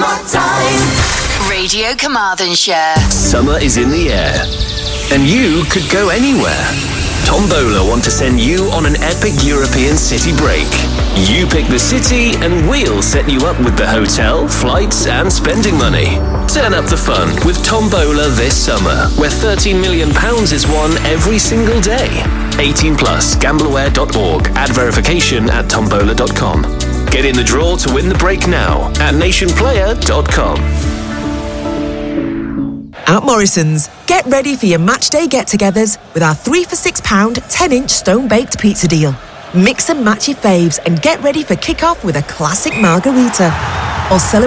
Summertime. Radio Carmarthenshire. Summer is in the air, and you could go anywhere. Tombola want to send you on an epic European city break. You pick the city and we'll set you up with the hotel, flights and spending money. Turn up the fun with Tombola this summer, where £13 million is won every single day. 18 plus, gambleaware.org. Add verification at tombola.com. Get in the draw to win the break now at nationplayer.com. At Morrison's, get ready for your matchday get-togethers with our 3 for £6 10-inch stone-baked pizza deal. Mix and match your faves and get ready for kick-off with a classic margarita. Or celebrate